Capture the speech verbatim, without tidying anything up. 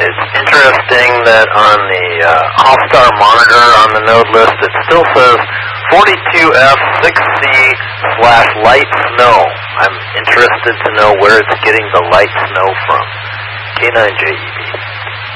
It's interesting that on the uh, All-Star Monitor on the node list, it still says forty-two F six C slash light snow. I'm interested to know where it's getting the light snow from. K nine J E.